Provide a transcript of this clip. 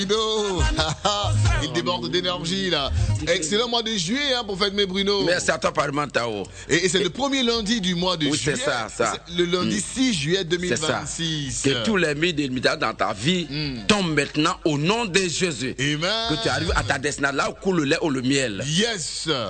Il déborde d'énergie là. Excellent mois de juillet pour fête mes Bruno. Merci à toi Parlementao. Et c'est le premier lundi du mois de juillet. Oui, c'est ça. Le lundi 6 juillet 2026. Que tous les médias dans ta vie tombent maintenant au nom de Jésus. Amen. Que tu arrives à ta destination là où coule le lait ou le miel. Yes.